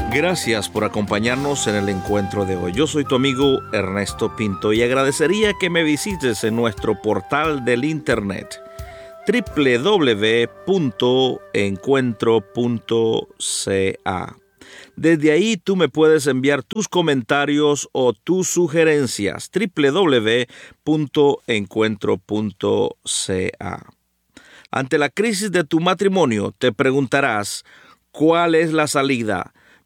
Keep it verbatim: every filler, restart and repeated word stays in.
Gracias por acompañarnos en el encuentro de hoy. Yo soy tu amigo Ernesto Pinto y agradecería que me visites en nuestro portal del internet doble u doble u doble u punto encuentro punto c a. Desde ahí tú me puedes enviar tus comentarios o tus sugerencias. doble u doble u doble u punto encuentro punto c a. Ante la crisis de tu matrimonio, te preguntarás, ¿cuál es la salida?